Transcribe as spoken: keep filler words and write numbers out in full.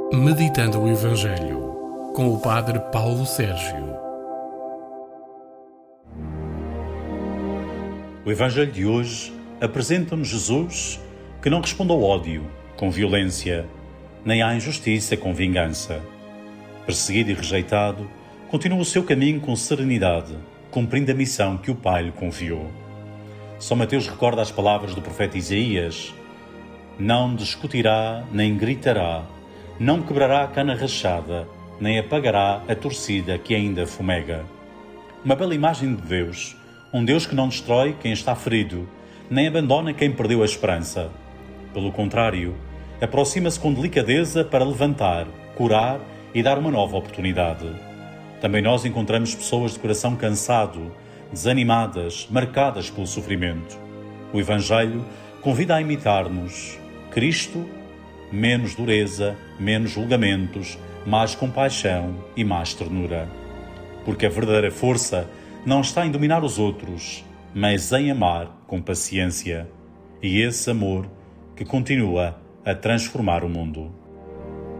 Meditando o Evangelho, com o Padre Paulo Sérgio. O Evangelho de hoje apresenta-nos Jesus que não responde ao ódio com violência, nem à injustiça com vingança. Perseguido e rejeitado, continua o seu caminho com serenidade, cumprindo a missão que o Pai lhe confiou. São Mateus recorda as palavras do profeta Isaías: não discutirá nem gritará, não quebrará a cana rachada, nem apagará a torcida que ainda fumega. Uma bela imagem de Deus, um Deus que não destrói quem está ferido, nem abandona quem perdeu a esperança. Pelo contrário, aproxima-se com delicadeza para levantar, curar e dar uma nova oportunidade. Também nós encontramos pessoas de coração cansado, desanimadas, marcadas pelo sofrimento. O Evangelho convida a imitar-nos Cristo, menos dureza, menos julgamentos, mais compaixão e mais ternura. Porque a verdadeira força não está em dominar os outros, mas em amar com paciência. E esse amor que continua a transformar o mundo.